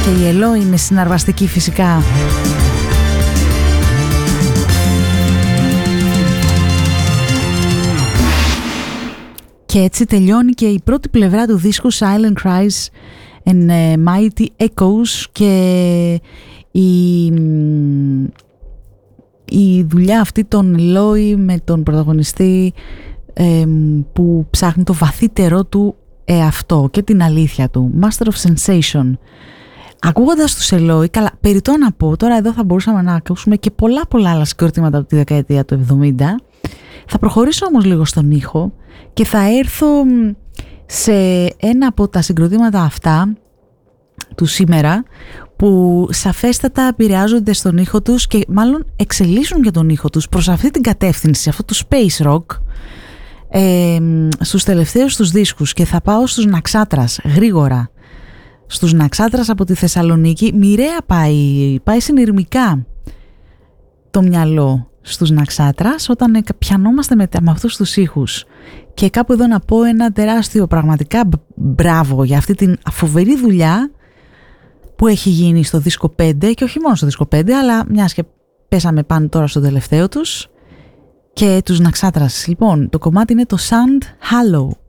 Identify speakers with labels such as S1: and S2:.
S1: Και η Ελό είναι συναρπαστική φυσικά. Και έτσι τελειώνει και η πρώτη πλευρά του δίσκου Silent Cries and Mighty Echoes, και η δουλειά αυτή των Λόι με τον πρωταγωνιστή που ψάχνει το βαθύτερό του εαυτό και την αλήθεια του. Master of Sensation. Ακούγοντας τους Ελόι, καλά, περιττό να πω, τώρα εδώ θα μπορούσαμε να ακούσουμε και πολλά άλλα συγκροτήματα από τη δεκαετία του 70. Θα προχωρήσω όμως λίγο στον ήχο και θα έρθω σε ένα από τα συγκροτήματα αυτά του σήμερα που σαφέστατα επηρεάζονται στον ήχο τους και μάλλον εξελίσσουν και τον ήχο τους προς αυτή την κατεύθυνση, αυτό το space rock, στους τελευταίους τους δίσκους. Και θα πάω στους Ναξάτρας γρήγορα. Στους Ναξάτρας από τη Θεσσαλονίκη. Μοιραία πάει συνειρμικά το μυαλό στους Ναξάτρας όταν πιανόμαστε με αυτούς τους ήχους. Και κάπου εδώ να πω ένα τεράστιο πραγματικά μπράβο για αυτή την φοβερή δουλειά που έχει γίνει στο δίσκο 5, και όχι μόνο στο δίσκο 5, αλλά μιας και πέσαμε πάνω τώρα στο τελευταίο τους, και τους Ναξάτρας. Λοιπόν, το κομμάτι είναι το Sand Hollow.